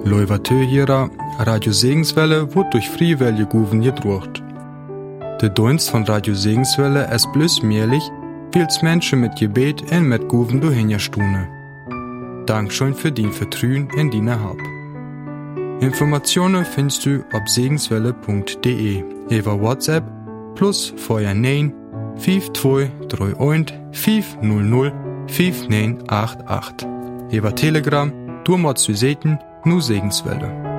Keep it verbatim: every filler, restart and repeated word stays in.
Leuvatö hierer, Radio Segenswelle wird durch Friewelle Guven gedruckt. Der Dienst von Radio Segenswelle ist bloß möglich, weil's Menschen mit Gebet und mit Guven durchhingerstune. Dankeschön für dein Vertrauen in deine Hab. Informationen findest du auf segenswelle punkt de, über WhatsApp plus vorher neun fünf zwei drei eins fünf null null fünf neun acht acht. Über Telegram, du mal zu sehen, nur Segenswelle.